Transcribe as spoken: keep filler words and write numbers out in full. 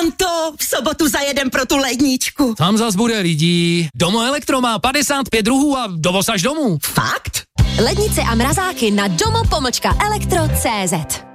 Anto, v sobotu zajedem pro tu ledničku. Tam zas bude lidí. Domo Elektro má padesát pět druhů a dovoz až domů. Fakt? Lednice a mrazáky na domo pomlčka elektro tečka cé zet.